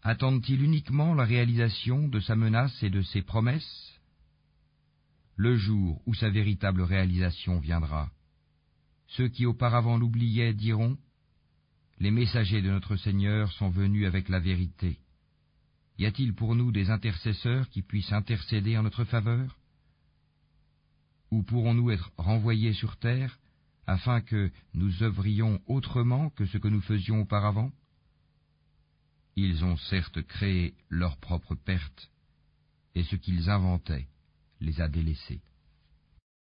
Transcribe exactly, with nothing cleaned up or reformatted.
Attendent-ils uniquement la réalisation de sa menace et de ses promesses? Le jour où sa véritable réalisation viendra, ceux qui auparavant l'oubliaient diront: les messagers de notre Seigneur sont venus avec la vérité. Y a-t-il pour nous des intercesseurs qui puissent intercéder en notre faveur? Ou pourrons-nous être renvoyés sur terre, afin que nous œuvrions autrement que ce que nous faisions auparavant? Ils ont certes créé leur propre perte, et ce qu'ils inventaient les a délaissés.